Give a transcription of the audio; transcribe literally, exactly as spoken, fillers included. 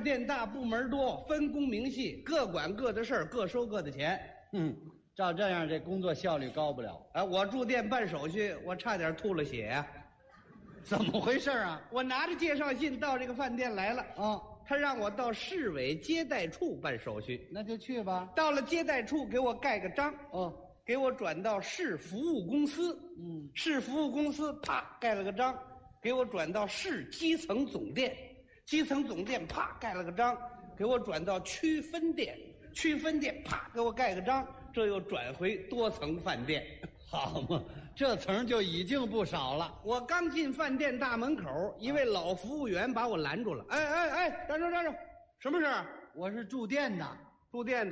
店大，部门多，分工明细，各管各的事儿，各收各的钱。 嗯，照这样这工作效率高不了。 哎，我住店办手续，我差点吐了血呀、 怎么回事啊？ 我拿着介绍信到这个饭店来了。 啊， 他让我到市委接待处办手续。 那就去吧。 到了接待处，给我盖个章。 哦， 给我转到市服务公司。 嗯， 市服务公司啪盖了个章，给我转到市基层总店。基层总店啪盖了个章，给我转到区分店。区分店啪给我盖个章，这又转回多层饭店。 好嘛，这层就已经不少了。 我刚进饭店大门口，一位老服务员把我拦住了。哎哎哎，站住站住，什么事儿？ 我是住店的。 住店的。